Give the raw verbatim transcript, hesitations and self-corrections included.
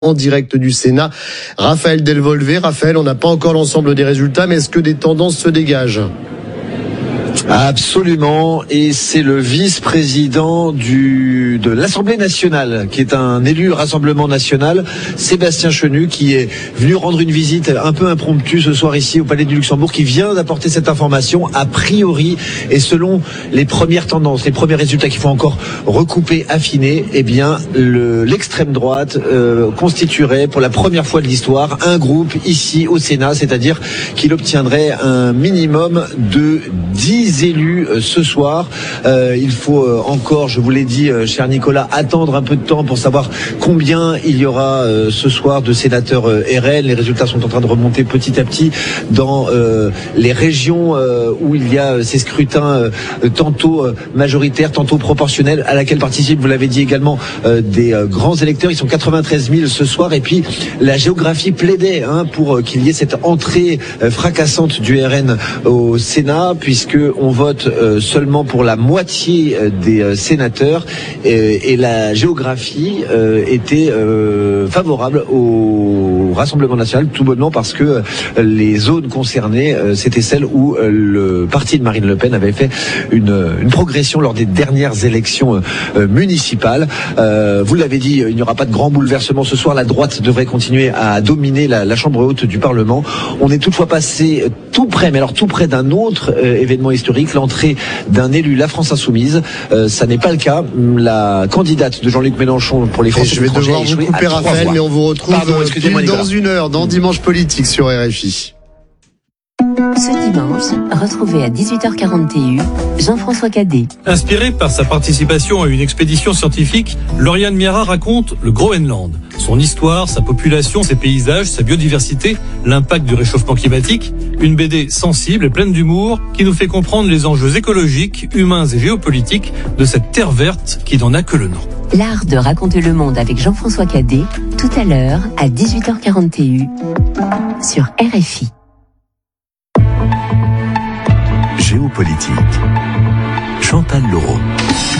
En direct du Sénat, Raphaël Delvolvé. Raphaël, on n'a pas encore l'ensemble des résultats, mais est-ce que des tendances se dégagent ? Absolument, et c'est le vice-président du de l'Assemblée nationale, qui est un élu Rassemblement national, Sébastien Chenu, qui est venu rendre une visite un peu impromptue ce soir ici au Palais du Luxembourg, qui vient d'apporter cette information. A priori, et selon les premières tendances, les premiers résultats qu'il faut encore recouper, affiner, eh bien le, l'extrême droite euh, constituerait pour la première fois de l'histoire un groupe ici au Sénat, c'est-à-dire qu'il obtiendrait un minimum de dix élus euh, ce soir. Euh, il faut euh, encore, je vous l'ai dit, euh, cher Nicolas, attendre un peu de temps pour savoir combien il y aura euh, ce soir de sénateurs euh, R N. Les résultats sont en train de remonter petit à petit dans euh, les régions euh, où il y a euh, ces scrutins euh, tantôt euh, majoritaires, tantôt proportionnels, à laquelle participent, vous l'avez dit également, euh, des euh, grands électeurs. Ils sont quatre-vingt-treize mille ce soir. Et puis la géographie plaidait hein, pour euh, qu'il y ait cette entrée euh, fracassante du R N au Sénat, puisque on vote euh, seulement pour la moitié euh, des euh, sénateurs et, et la géographie euh, était euh, favorable au Rassemblement national, tout bonnement parce que euh, les zones concernées, euh, c'était celles où euh, le parti de Marine Le Pen avait fait une, une progression lors des dernières élections euh, municipales. Euh, vous l'avez dit, il n'y aura pas de grand bouleversement ce soir. La droite devrait continuer à dominer la, la chambre haute du Parlement. On est toutefois passé tout près, mais alors tout près d'un autre euh, événement historique, l'entrée d'un élu, la France Insoumise. Euh, ça n'est pas le cas. La candidate de Jean-Luc Mélenchon pour les Français je vais devoir vous couper, Raphaël, mais on vous retrouve Pardon, euh, dans une heure dans Dimanche Politique sur R F I. Ce dimanche, retrouvez à dix-huit heures quarante et un Jean-François Cadet. Inspiré par sa participation à une expédition scientifique, Lauriane Miara raconte le Groenland. Son histoire, sa population, ses paysages, sa biodiversité, l'impact du réchauffement climatique. Une B D sensible et pleine d'humour qui nous fait comprendre les enjeux écologiques, humains et géopolitiques de cette terre verte qui n'en a que le nom. L'art de raconter le monde avec Jean-François Cadet, tout à l'heure à dix-huit heures quarante et un sur R F I. Géopolitique. Chantal Leroux.